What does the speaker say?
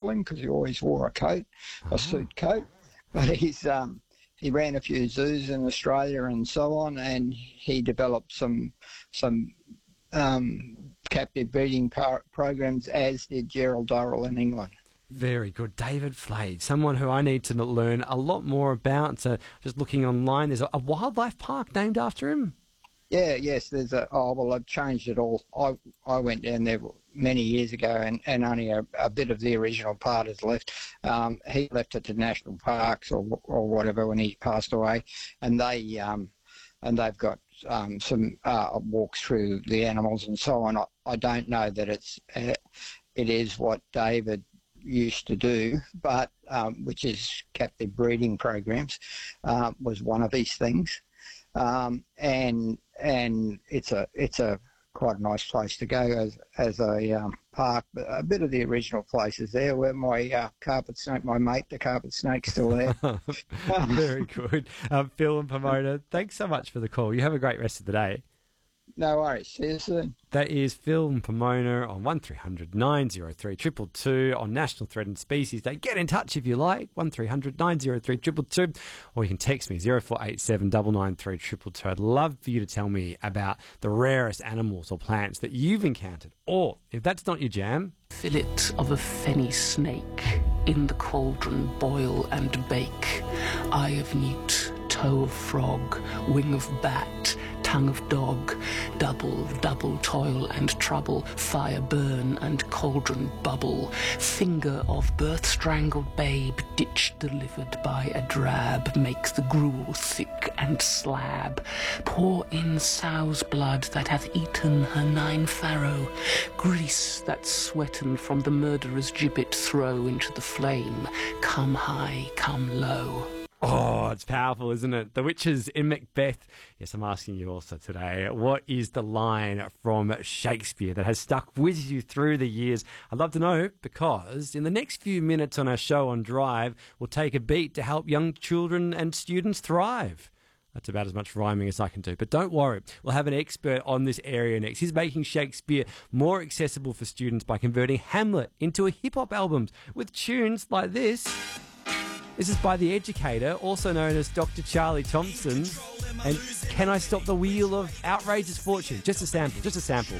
travelling because he always wore a coat, a suit coat. But he ran a few zoos in Australia and so on, and he developed some captive breeding programs, as did Gerald Durrell in England. Very good. David Flade, someone who I need to learn a lot more about. So just looking online, there's a wildlife park named after him? Yes, there's I've changed it all. I went down there many years ago, and only a bit of the original part is left. He left it to national parks or whatever when he passed away, and they've got some walks through the animals and so on. I don't know that it is what David used to do, but which is captive breeding programs, was one of his things, and it's a quite a nice place to go as a park. But a bit of the original places there, where my carpet snake, my mate, the carpet snake's still there. Very good. Phil and Pomona, thanks so much for the call. You have a great rest of the day. No worries. See you soon. That is Phil and Pomona on 1300 903 222 on National Threatened Species Day. Get in touch if you like, 1300 903 222, or you can text me 0487 993 222. I'd love for you to tell me about the rarest animals or plants that you've encountered, or if that's not your jam, fillet of a fenny snake, in the cauldron boil and bake, eye of newt, toe of frog, wing of bat, tongue of dog, double toil and trouble, fire burn and cauldron bubble, finger of birth-strangled babe, ditch delivered by a drab, make the gruel thick and slab, pour in sow's blood that hath eaten her 9 farrow, grease that sweaten from the murderer's gibbet throw into the flame, come high, come low. Oh, it's powerful, isn't it? The witches in Macbeth. Yes, I'm asking you also today, what is the line from Shakespeare that has stuck with you through the years? I'd love to know, because in the next few minutes on our show on Drive, we'll take a beat to help young children and students thrive. That's about as much rhyming as I can do. But don't worry, we'll have an expert on this area next. He's making Shakespeare more accessible for students by converting Hamlet into a hip-hop album with tunes like this. This is by The Educator, also known as Dr. Charlie Thompson. And Can I Stop the Wheel of Outrageous Fortune? Just a sample.